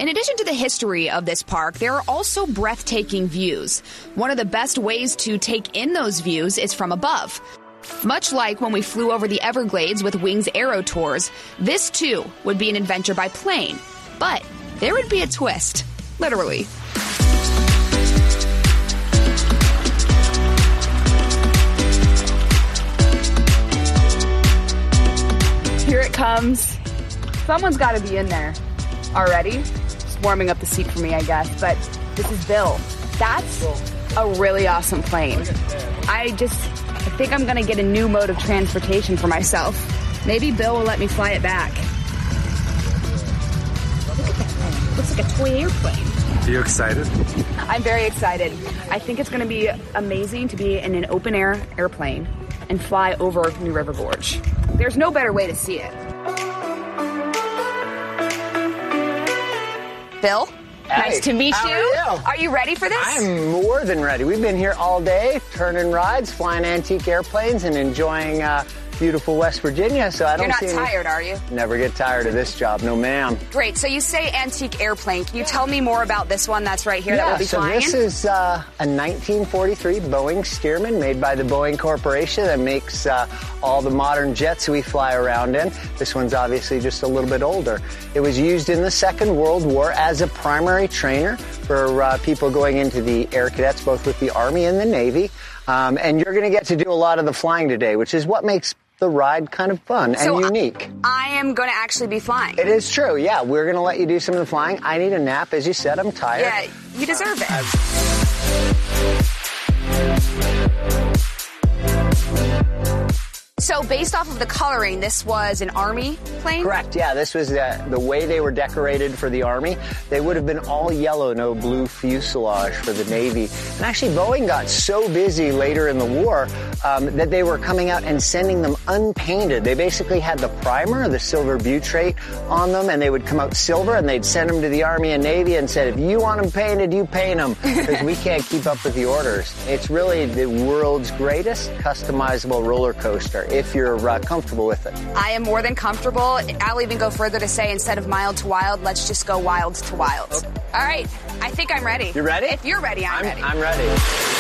In addition to the history of this park, there are also breathtaking views. One of the best ways to take in those views is from above. Much like when we flew over the Everglades with Wings Aero Tours, this too would be an adventure by plane. But there would be a twist, literally. Here it comes. Someone's got to be in there already. Just warming up the seat for me, I guess. But this is Bill. That's a really awesome plane. I think I'm going to get a new mode of transportation for myself. Maybe Bill will let me fly it back. Look at that plane. It looks like a toy airplane. Are you excited? I'm very excited. I think it's going to be amazing to be in an open-air airplane and fly over New River Gorge. There's no better way to see it. Bill? Hey, nice to meet how you. are you? Are you ready for this? I'm more than ready. We've been here all day, turning rides, flying antique airplanes, and enjoying beautiful West Virginia. So I don't You're not tired, are you? Never get tired of this job, no ma'am. Great. So you say antique airplane. Can you tell me more about this one that's right here that we'll be flying this in? is a 1943 Boeing Stearman made by the Boeing Corporation that makes all the modern jets we fly around in. This one's obviously just a little bit older. It was used in the Second World War as a primary trainer for people going into the Air Cadets, both with the Army and the Navy. And you're going to get to do a lot of the flying today, which is what makes the ride kind of fun and unique. I am going to actually be flying. It is true, yeah. We're going to let you do some of the flying. I need a nap. As you said, I'm tired. Yeah, you deserve it. So based off of the coloring, this was an Army plane? Correct, yeah. This was the way they were decorated for the Army. They would have been all yellow, no blue fuselage for the Navy. And actually, Boeing got so busy later in the war that they were coming out and sending them unpainted. They basically had the primer, the silver butyrate on them, and they would come out silver, and they'd send them to the Army and Navy and said, if you want them painted, you paint them, because we can't keep up with the orders. It's really the world's greatest customizable roller coaster, if you're comfortable with it. I am more than comfortable. I'll even go further to say, instead of mild to wild, let's just go wild to wild. Okay. All right. I think I'm ready. You ready? If you're ready, I'm ready. I'm ready.